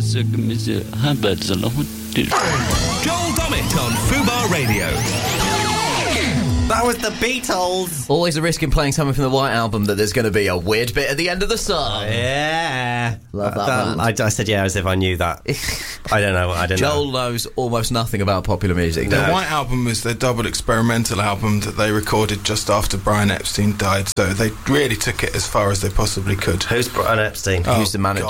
Joel Dommett on Fubar Radio. That was the Beatles. Always a risk in playing something from the White Album that there's going to be a weird bit at the end of the song. Yeah. Love that band. I said yeah as if I knew that. I don't know. Joel knows almost nothing about popular music. The White Album was their double experimental album that they recorded just after Brian Epstein died, so they really took it as far as they possibly could. Who's Brian Epstein? Who's the manager?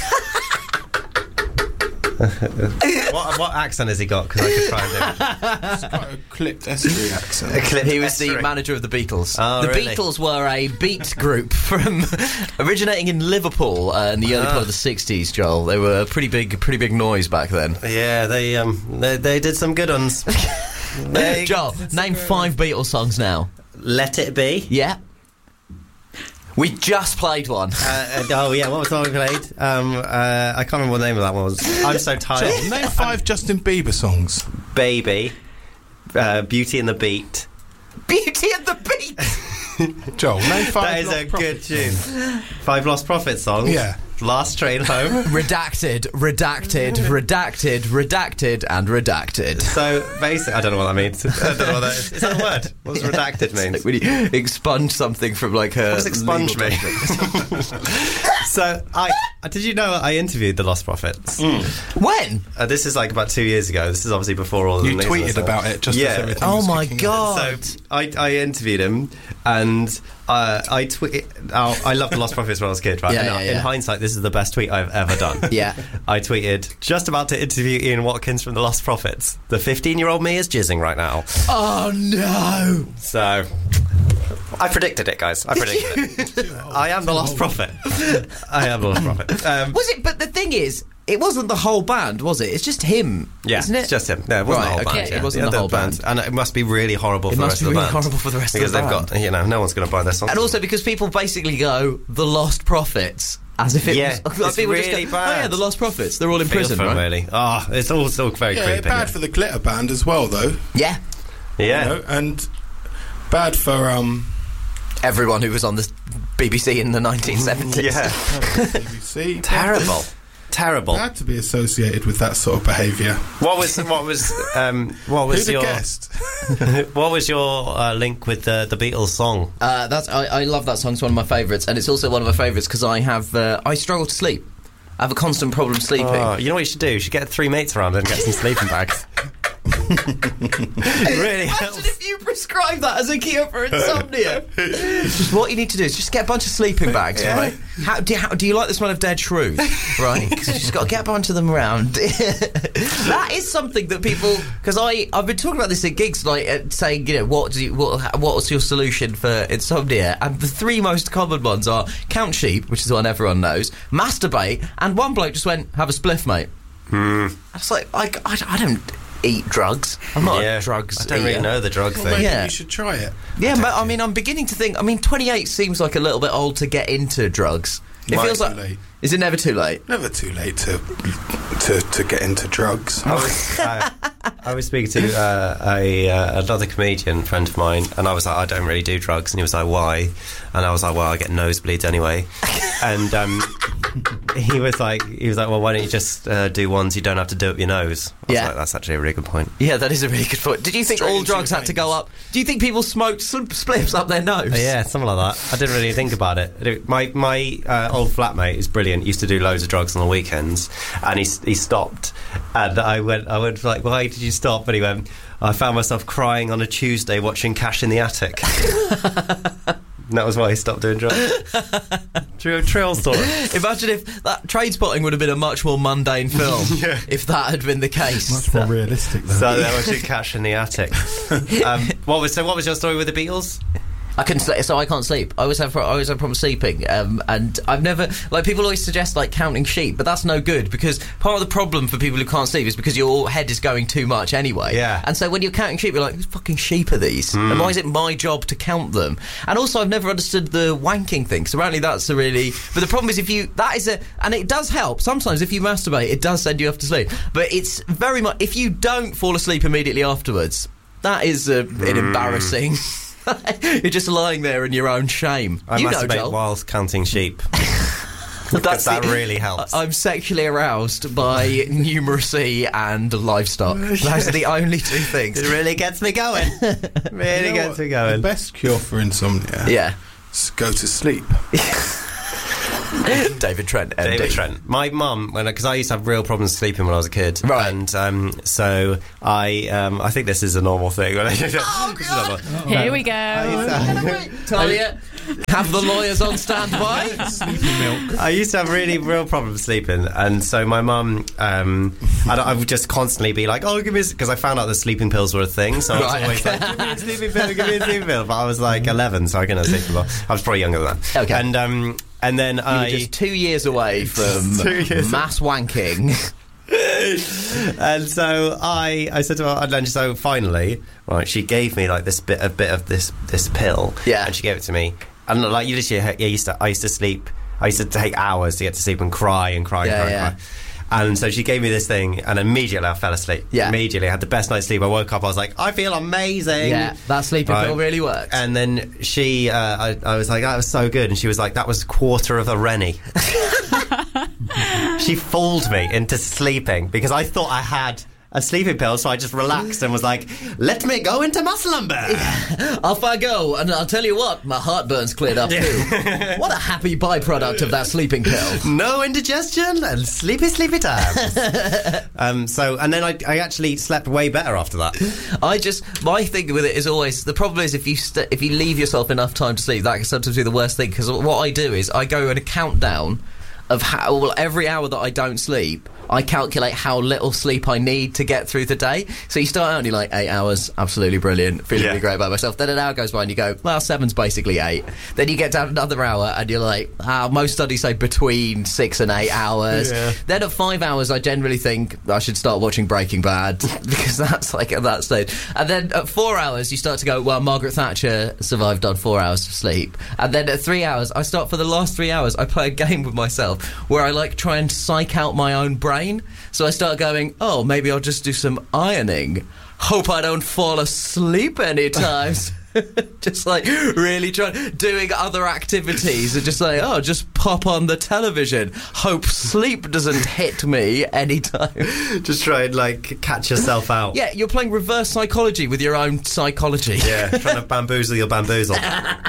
What accent has he got? Because I could try and do it. It's quite a clipped Estuary accent. He was the manager of the Beatles. Oh, the really? Beatles were a beat group from originating in Liverpool in the early part of the 60s, Joel. They were a pretty big noise back then. Yeah, they did some good ones. Joel, name 5 Beatles songs now. Let It Be. Yeah. We just played one. Oh yeah, what was the one we played? I can't remember what the name of that was. I'm so tired. Joel, name 5 Justin Bieber songs. Baby, Beauty and the Beat. Beauty and the Beat. Joel, name 5 That is Lost a Prophets good tune. songs. 5 Lost Prophets songs. Yeah. Last Train Home. Redacted, and redacted. So basically, I don't know what that means. I don't know what that is. Is that a word? What does redacted mean? Like when you expunge something from like a... What does expunge mean? So did you know I interviewed the Lost Prophets? When? This is like about 2 years ago. This is obviously before all the You news tweeted and stuff. about it just as everything Oh was my kicking God. So I interviewed him, and I tweeted. I loved the Lost Prophets when I was a kid, right? Yeah, And yeah. in hindsight, this is the best tweet I've ever done. Yeah. I tweeted, just about to interview Ian Watkins from the Lost Prophets. The 15-year-old me is jizzing right now. Oh no! So I predicted it, guys. I predicted it. I am the Lost Prophet. I am the Lost Prophet. Was it? But the thing is, it wasn't the whole band, was it? It's just him, Yeah, isn't it? it's just him. No, it wasn't Right, the whole okay, band. it wasn't the whole band. And it must be really horrible for the must rest be of the really band. horrible for the rest of because the they've band. got, no one's going to buy their songs. And also because people basically go, the Lost Prophets, as if it Yeah, was... it's people really just go, bad. Oh yeah, the Lost Prophets, they're all in Feels prison, for them, right? really. Oh, it's all still very Yeah, creepy. bad for the Glitter Band as well, though. Yeah. Yeah. You know, and bad for Everyone who was on the BBC in the 1970s. Yeah. BBC. Terrible. Bad to be associated with that sort of behaviour. What was Who'd your have guessed? what was your link with the Beatles song? I love that song. It's one of my favourites, and it's also one of my favourites because I struggle to sleep. I have a constant problem sleeping. Oh, you know what you should do? You should get 3 mates around and get some sleeping bags. Really Imagine helps. if you prescribe that as a cure for insomnia. Just what you need to do is just get a bunch of sleeping bags, right? How do you like the smell of dead shrews? Right? Because you just got to get a bunch of them around. That is something that people... Because I've been talking about this at gigs, like saying, you know, what was your solution for insomnia? And the 3 most common ones are count sheep, which is one everyone knows, masturbate, and one bloke just went, have a spliff, mate. It's like, I don't eat drugs. I'm not a drugs I don't eater. really know the drug Well, thing. maybe Yeah. you should try it. Yeah, but I mean, I'm beginning to think. I mean, 28 seems like a little bit old to get into drugs. It feels like. Too late. Is it never too late? Never too late to get into drugs. I was speaking to another comedian friend of mine, and I was like, I don't really do drugs, and he was like, why? And I was like, well, I get nosebleeds anyway. And he was like, well, why don't you just do ones you don't have to do up your nose? I was like, that's actually a really good point. Yeah, that is a really good point. Did you think Straight all into drugs your had to go up? Do you think people smoked spliffs up their nose? Yeah, something like that. I didn't really think about it. My old flatmate is brilliant. Used to do loads of drugs on the weekends, and he stopped. And I went like, why did you stop? And he went, I found myself crying on a Tuesday watching Cash in the Attic. And that was why he stopped doing drugs. True old story. Imagine if that Trainspotting would have been a much more mundane film if that had been the case. Much more realistic, though. So they're watching Cash in the Attic. What was your story with the Beatles? I couldn't sleep, so I can't sleep. I always have problems sleeping, and I've never, like, people always suggest like counting sheep, but that's no good because part of the problem for people who can't sleep is because your head is going too much anyway. Yeah. And so when you're counting sheep, you're like, whose fucking sheep are these? And why is it my job to count them? And also, I've never understood the wanking thing. So apparently, that's a really. But the problem is and it does help sometimes if you masturbate, it does send you off to sleep. But it's very much if you don't fall asleep immediately afterwards, that is an embarrassing. You're just lying there in your own shame. I you know, masturbate Joel. whilst counting sheep. That really helps. I'm sexually aroused by numeracy and livestock. Those are the only two things. It really gets me going. Really gets me going. The best cure for insomnia is go to sleep. David Trent, MD. David Trent. My mum, because I used to have real problems sleeping when I was a kid, right? And so I think this is a normal thing. Here we go. Talia, have the lawyers on standby. Sleeping milk. I used to have really real problems sleeping, and so my mum, I would just constantly be like, "Oh, give me," because I found out that sleeping pills were a thing. So I was always like, "Give me a sleeping pill, give me a sleeping pill." But I was like 11, so I couldn't sleep a lot. I was probably younger than that. Okay. And then you were just 2 years away from mass wanking. And so I said to her, and then so finally, right, she gave me like a bit of this pill, and she gave it to me, and like you literally, I used to sleep. I used to take hours to get to sleep and cry. And so she gave me this thing, and immediately I fell asleep. Yeah. Immediately, I had the best night's sleep. I woke up, I was like, I feel amazing. Yeah, that sleeping pill really works. And then she, I was like, that was so good. And she was like, that was a quarter of a Rennie. She fooled me into sleeping because I thought I had a sleeping pill, so I just relaxed and was like, let me go into Muslimber. Off I go, and I'll tell you what, my heartburn's cleared up too. What a happy byproduct of that sleeping pill. No indigestion and sleepy times. And then I actually slept way better after that. My thing with it is always, the problem is if you leave yourself enough time to sleep, that can sometimes be the worst thing, because what I do is I go in a countdown of every hour that I don't sleep, I calculate how little sleep I need to get through the day. So you start out and you're like, 8 hours, absolutely brilliant, feeling really great about myself. Then an hour goes by and you go, well, 7's basically 8. Then you get down another hour and you're like, most studies say between 6 and 8 hours. Yeah. Then at 5 hours, I generally think I should start watching Breaking Bad because that's like at that stage. And then at 4 hours, you start to go, well, Margaret Thatcher survived on 4 hours of sleep. And then at 3 hours, for the last 3 hours, I play a game with myself where I like try and psych out my own brain. So I start going, oh, maybe I'll just do some ironing. Hope I don't fall asleep anytime. Just like really doing other activities and just like, oh, just pop on the television. Hope sleep doesn't hit me anytime. Just try and like catch yourself out. Yeah, you're playing reverse psychology with your own psychology. Yeah, trying to bamboozle your bamboozle.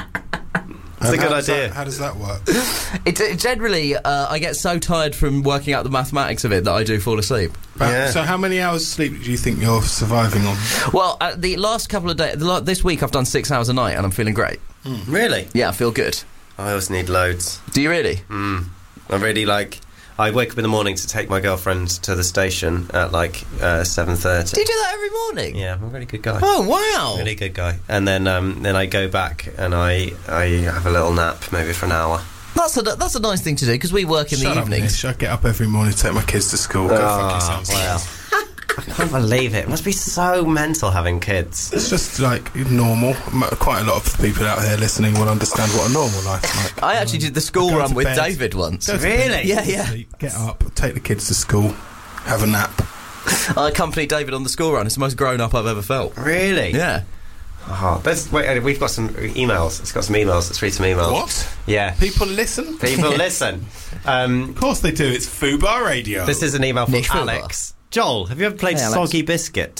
It's a good idea. How does that work? It generally, I get so tired from working out the mathematics of it that I do fall asleep. So how many hours of sleep do you think you're surviving on? Well, the last couple of days, this week I've done 6 hours a night and I'm feeling great. Really? Yeah, I feel good. I always need loads. Do you really? I really I wake up in the morning to take my girlfriend to the station at 7:30. Do you do that every morning? Yeah, I'm a really good guy. Oh, wow. Really good guy. And then I go back and I have a little nap, maybe for an hour. That's a nice thing to do, because we work in the evenings. I get up every morning to take my kids to school. Go fuck yourselves. Wow. I can't believe it. It must be so mental having kids. It's just like normal. Quite a lot of people out there listening will understand what a normal life's like. I actually did the school run with David once. Really? Yeah. Get up, take the kids to school, have a nap. I accompanied David on the school run. It's the most grown up I've ever felt. Really? Yeah. Oh, we've got some emails. It's got some emails. Let's read some emails. What? Yeah. People listen? People listen. Of course they do. It's Fubar Radio. This is an email from Nick Alex. Joel, have you ever played Soggy Biscuit?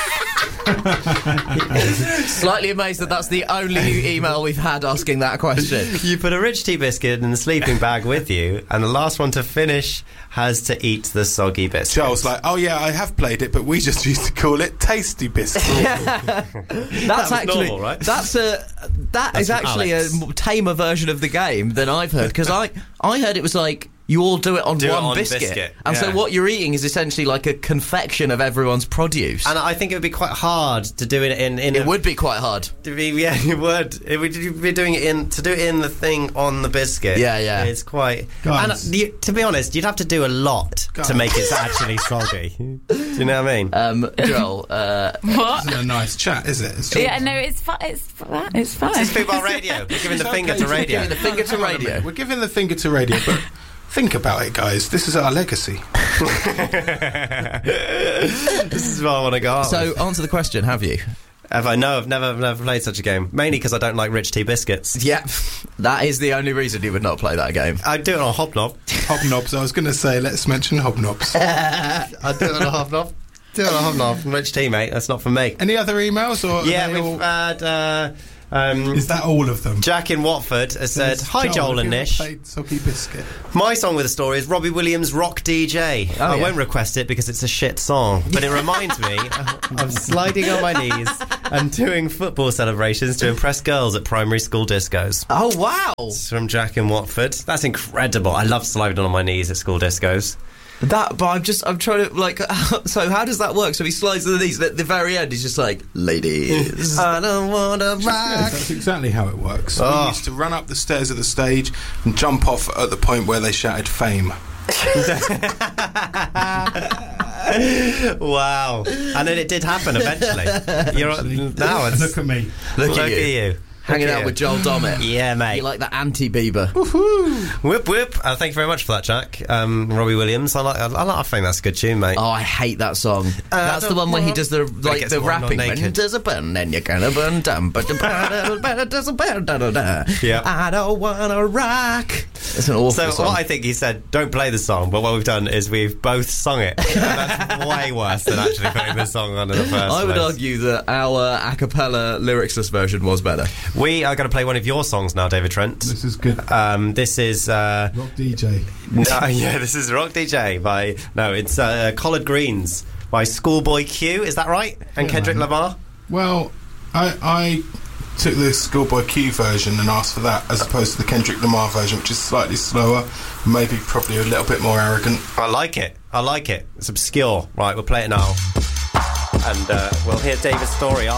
Slightly amazed that's the only email we've had asking that question. You put a rich tea biscuit in the sleeping bag with you, and the last one to finish has to eat the soggy biscuit. Joel's like, oh yeah, I have played it, but we just used to call it Tasty Biscuit. That's actually normal, right? That's actually a tamer version of the game than I've heard, because I heard it was like, you all do it on one biscuit. And so what you're eating is essentially like a confection of everyone's produce. And I think it would be quite hard to do it in it would be quite hard. It would. It would be doing it to do it in the thing on the biscuit. Yeah. It's quite... Guys. And to be honest, you'd have to do a lot to make it actually soggy. Do you know what I mean? Joel, what? Isn't a nice chat, is it? Yeah, no, it's fine. It's fine. It's Fubar Radio. We're giving the finger to radio. We're giving the finger to radio. We're giving the finger to radio, but... Think about it, guys. This is our legacy. This is what I want to go on. So, answer the question, have you? Have I? No, I've never played such a game. Mainly because I don't like Rich Tea biscuits. Yeah, that is the only reason you would not play that game. I'd do it on a Hobnob. Hobnobs. I was going to say, let's mention Hobnobs. I'd do it on a Hobnob. Do it on a Hobnob. Rich Tea, mate. That's not for me. Any other emails? Or Yeah, are they we've all- had... Is that all of them? Jack in Watford has said, "Hi Joel and have you Nish. played Soggy Biscuit? My song with a story is Robbie Williams' Rock DJ. I yeah. won't request it because it's a shit song, but it reminds me of sliding on my knees and doing football celebrations to impress girls at primary school discos." Oh wow! It's from Jack in Watford. That's incredible. I love sliding on my knees at school discos. But I'm trying to like. So how does that work? So he slides to the knees. At the very end, he's just like, "Ladies, I don't want to Yes, rock. that's exactly how it works. We used to run up the stairs of the stage and jump off at the point where they shouted "Fame." Wow. And then it did happen eventually. Now it's... Look at me. look at you, hanging Look at out you. with Joel Dommett. Yeah, mate. You like that anti-Bieber? Whoop whoop. Thank you very much for that, Jack. Robbie Williams. I think that's a good tune, mate. Oh, I hate that song. That's the one where he does the gets the one not rapping. naked. When there's a burn, then you're gonna burn down. But there's a burn. Yeah. I don't wanna rock. It's an awful So song. what I think he said, don't play the song, but what we've done is we've both sung it. And that's way worse than actually putting the song on in the first I would place. argue that our a cappella lyricsless version was better. We are going to play one of your songs now, David Trent. This is good. This is... Rock DJ. this is Rock DJ by... No, it's Collard Greens by Schoolboy Q, is that right? And Yeah, Kendrick man. Lamar? Well, I took the Schoolboy Q version and asked for that as opposed to the Kendrick Lamar version, which is slightly slower, maybe probably a little bit more arrogant. I like it. It's obscure. Right, we'll play it now. And we'll hear David's story after.